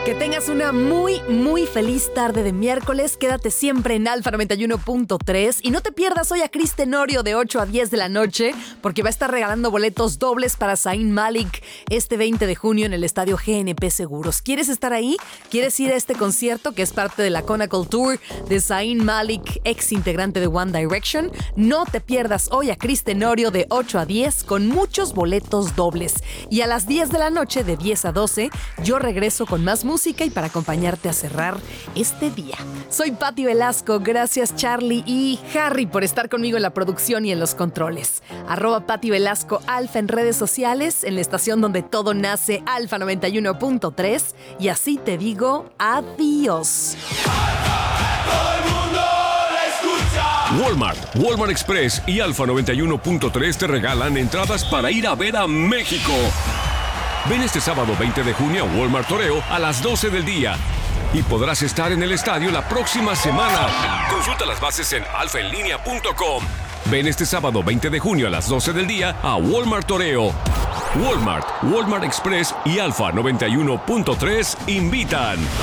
Que tengas una muy, muy feliz tarde de miércoles. Quédate siempre en Alfa 91.3 y no te pierdas hoy a Chris Tenorio de 8 a 10 de la noche porque va a estar regalando boletos dobles para Zayn Malik este 20 de junio en el estadio GNP Seguros. ¿Quieres estar ahí? ¿Quieres ir a este concierto que es parte de la Conacle Tour de Zayn Malik, ex integrante de One Direction? No te pierdas hoy a Chris Tenorio de 8 a 10 con muchos boletos dobles. Y a las 10 de la noche, de 10 a 12, yo regreso con más música y para acompañarte a cerrar este día. Soy Patti Velasco, gracias Charlie y Harry por estar conmigo en la producción y en los controles. @Patti Velasco Alfa en redes sociales, en la estación donde todo nace, Alfa 91.3, y así te digo adiós. Walmart Express y Alfa 91.3 te regalan entradas para ir a ver a México. Ven este sábado 20 de junio a Walmart Toreo a las 12 del día y podrás estar en el estadio la próxima semana. Consulta las bases en alfaenlinea.com. Ven este sábado 20 de junio a las 12 del día a Walmart Toreo. Walmart Express y Alfa 91.3 invitan.